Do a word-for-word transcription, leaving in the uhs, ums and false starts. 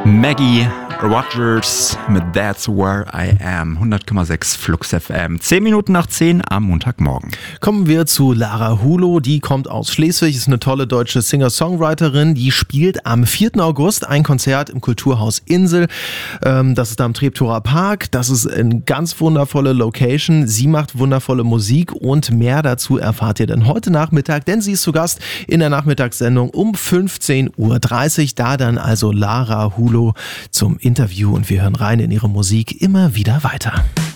Maggie Rogers mit That's Where I Am, hundert Komma sechs Flux F M. Zehn Minuten nach zehn am Montagmorgen. Kommen wir zu Lara Hulow, die kommt aus Schleswig, ist eine tolle deutsche Singer-Songwriterin, die spielt am vierten August ein Konzert im Kulturhaus Insel. Das ist da am Treptower Park, das ist eine ganz wundervolle Location, sie macht wundervolle Musik und mehr dazu erfahrt ihr dann heute Nachmittag, denn sie ist zu Gast in der Nachmittagssendung um fünfzehn Uhr dreißig, da dann also Lara Hulow zum Interview und wir hören rein in ihre Musik immer wieder weiter.